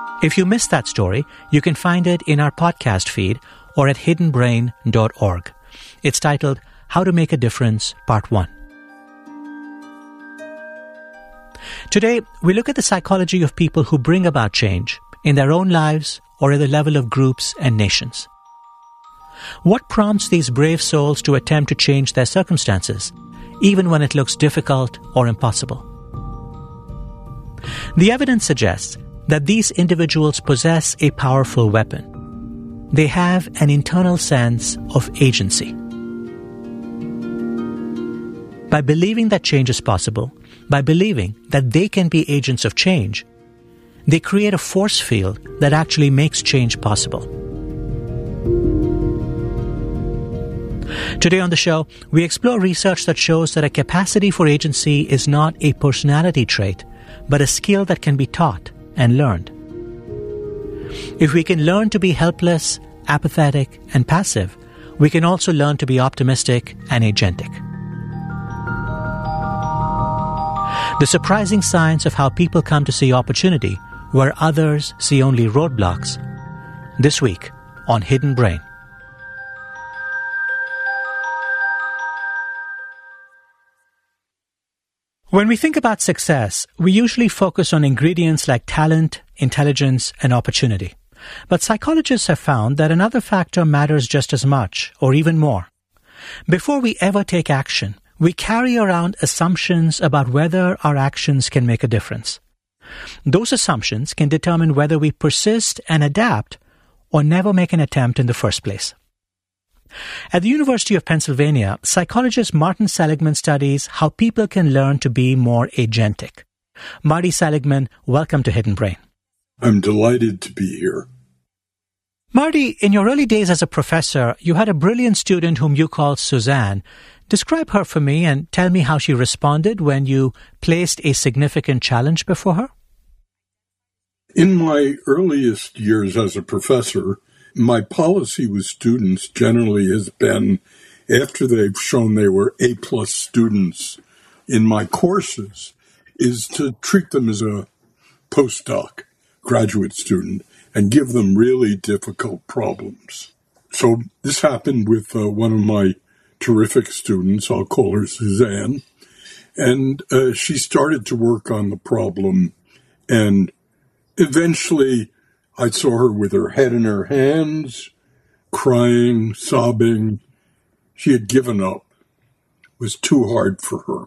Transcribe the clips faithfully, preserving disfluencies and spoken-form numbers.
If you missed that story, you can find it in our podcast feed or at hidden brain dot org. It's titled How to Make a Difference, Part one. Today, we look at the psychology of people who bring about change in their own lives or at the level of groups and nations. What prompts these brave souls to attempt to change their circumstances, even when it looks difficult or impossible? The evidence suggests that these individuals possess a powerful weapon. They have an internal sense of agency. By believing that change is possible, by believing that they can be agents of change, they create a force field that actually makes change possible. Today on the show, we explore research that shows that a capacity for agency is not a personality trait, but a skill that can be taught and learned. If we can learn to be helpless, apathetic, and passive, we can also learn to be optimistic and agentic. The surprising science of how people come to see opportunity where others see only roadblocks. This week on Hidden Brain. When we think about success, we usually focus on ingredients like talent, intelligence, and opportunity. But psychologists have found that another factor matters just as much, or even more. Before we ever take action, we carry around assumptions about whether our actions can make a difference. Those assumptions can determine whether we persist and adapt or never make an attempt in the first place. At the University of Pennsylvania, psychologist Martin Seligman studies how people can learn to be more agentic. Marty Seligman, welcome to Hidden Brain. I'm delighted to be here. Marty, in your early days as a professor, you had a brilliant student whom you called Suzanne. Describe her for me and tell me how she responded when you placed a significant challenge before her. In my earliest years as a professor, my policy with students generally has been, after they've shown they were A-plus students in my courses, is to treat them as a postdoc, graduate student, and give them really difficult problems. So this happened with uh, one of my terrific students, I'll call her Suzanne, and uh, she started to work on the problem, and eventually I saw her with her head in her hands, crying, sobbing. She had given up. It was too hard for her.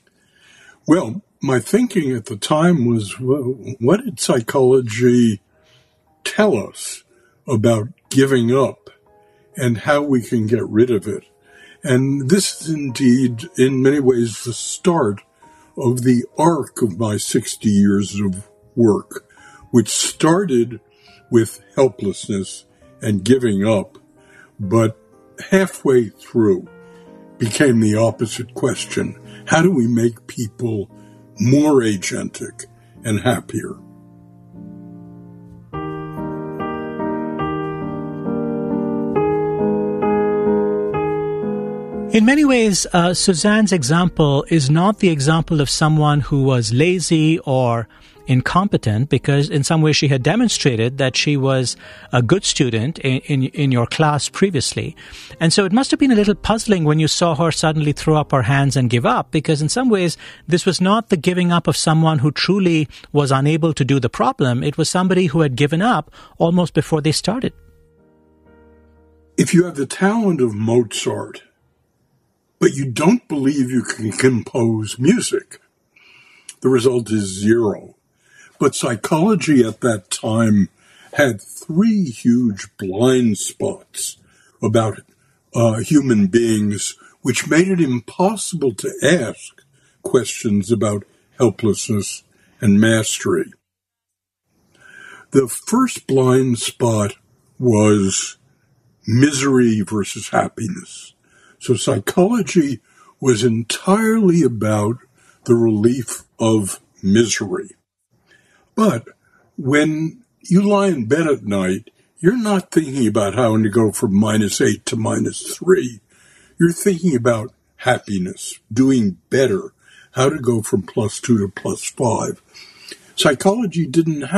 Well, my thinking at the time was, well, what did psychology tell us about giving up and how we can get rid of it? And this is indeed, in many ways, the start of the arc of my sixty years of work, which started with helplessness and giving up, but halfway through became the opposite question. How do we make people more agentic and happier? In many ways, uh, Suzanne's example is not the example of someone who was lazy or incompetent, because in some ways she had demonstrated that she was a good student in, in, in your class previously. And so it must have been a little puzzling when you saw her suddenly throw up her hands and give up, because in some ways this was not the giving up of someone who truly was unable to do the problem. It was somebody who had given up almost before they started. If you have the talent of Mozart, but you don't believe you can compose music, the result is zero. But psychology at that time had three huge blind spots about uh, human beings, which made it impossible to ask questions about helplessness and mastery. The first blind spot was misery versus happiness. So psychology was entirely about the relief of misery. But when you lie in bed at night, you're not thinking about how to go from minus eight to minus three. You're thinking about happiness, doing better, how to go from plus two to plus five. Psychology didn't